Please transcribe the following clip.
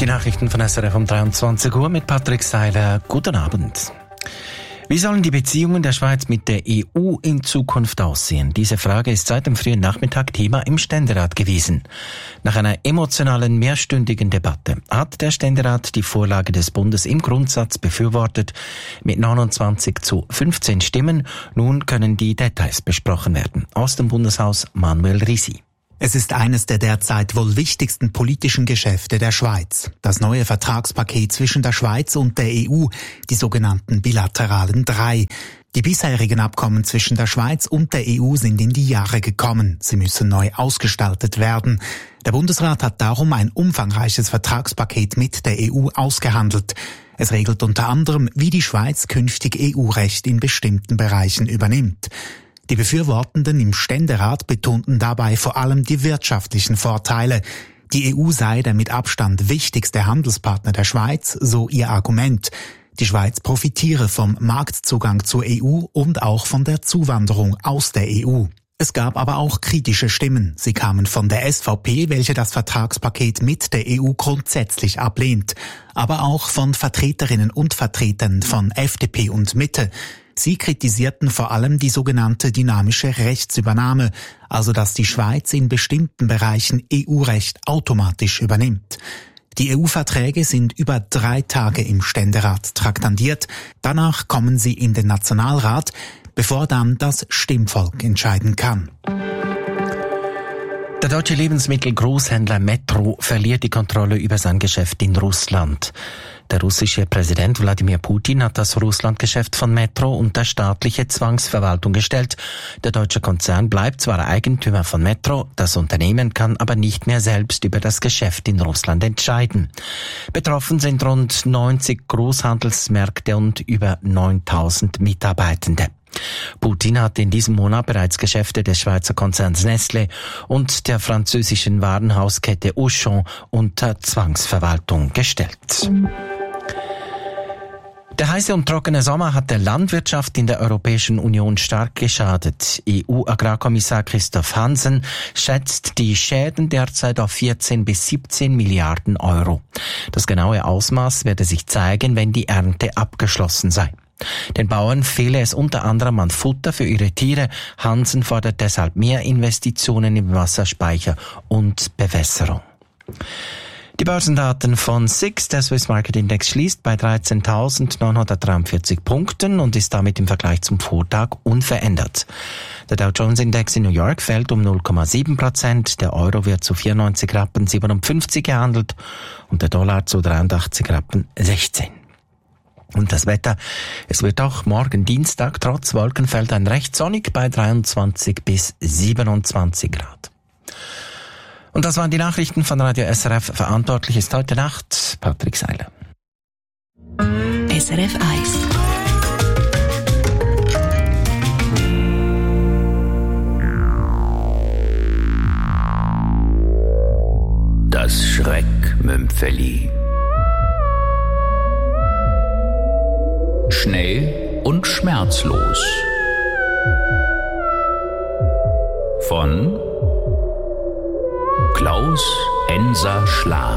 Die Nachrichten von SRF um 23 Uhr mit Patrick Seiler. Guten Abend. Wie sollen die Beziehungen der Schweiz mit der EU in Zukunft aussehen? Diese Frage ist seit dem frühen Nachmittag Thema im Ständerat gewesen. Nach einer emotionalen mehrstündigen Debatte hat der Ständerat die Vorlage des Bundes im Grundsatz befürwortet, mit 29:15 Stimmen. Nun können die Details besprochen werden. Aus dem Bundeshaus Manuel Risi. Es ist eines der derzeit wohl wichtigsten politischen Geschäfte der Schweiz. Das neue Vertragspaket zwischen der Schweiz und der EU, die sogenannten bilateralen 3. Die bisherigen Abkommen zwischen der Schweiz und der EU sind in die Jahre gekommen. Sie müssen neu ausgestaltet werden. Der Bundesrat hat darum ein umfangreiches Vertragspaket mit der EU ausgehandelt. Es regelt unter anderem, wie die Schweiz künftig EU-Recht in bestimmten Bereichen übernimmt. Die Befürwortenden im Ständerat betonten dabei vor allem die wirtschaftlichen Vorteile. Die EU sei der mit Abstand wichtigste Handelspartner der Schweiz, so ihr Argument. Die Schweiz profitiere vom Marktzugang zur EU und auch von der Zuwanderung aus der EU. Es gab aber auch kritische Stimmen. Sie kamen von der SVP, welche das Vertragspaket mit der EU grundsätzlich ablehnt, aber auch von Vertreterinnen und Vertretern von FDP und Mitte. Sie kritisierten vor allem die sogenannte dynamische Rechtsübernahme, also dass die Schweiz in bestimmten Bereichen EU-Recht automatisch übernimmt. Die EU-Verträge sind über 3 Tage im Ständerat traktandiert. Danach kommen sie in den Nationalrat, bevor dann das Stimmvolk entscheiden kann. Der deutsche Lebensmittelgroßhändler Metro verliert die Kontrolle über sein Geschäft in Russland. Der russische Präsident Wladimir Putin hat das Russlandgeschäft von Metro unter staatliche Zwangsverwaltung gestellt. Der deutsche Konzern bleibt zwar Eigentümer von Metro, das Unternehmen kann aber nicht mehr selbst über das Geschäft in Russland entscheiden. Betroffen sind rund 90 Großhandelsmärkte und über 9000 Mitarbeitende. Putin hat in diesem Monat bereits Geschäfte des Schweizer Konzerns Nestlé und der französischen Warenhauskette Auchan unter Zwangsverwaltung gestellt. Der heiße und trockene Sommer hat der Landwirtschaft in der Europäischen Union stark geschadet. EU-Agrarkommissar Christoph Hansen schätzt die Schäden derzeit auf 14 bis 17 Milliarden Euro. Das genaue Ausmaß werde sich zeigen, wenn die Ernte abgeschlossen sei. Den Bauern fehle es unter anderem an Futter für ihre Tiere. Hansen fordert deshalb mehr Investitionen in Wasserspeicher und Bewässerung. Die Börsendaten von SIX, der Swiss Market Index, schließt bei 13.943 Punkten und ist damit im Vergleich zum Vortag unverändert. Der Dow Jones Index in New York fällt um 0,7%, der Euro wird zu 94,57 gehandelt und der Dollar zu 83,16. Und das Wetter, es wird auch morgen Dienstag trotz Wolkenfeldern recht sonnig bei 23 bis 27 Grad. Und das waren die Nachrichten von Radio SRF. Verantwortlich ist heute Nacht Patrick Seiler. SRF 1. Das Schreckmümpfeli. Schnell und schmerzlos. Von Klaus Enser Schlah.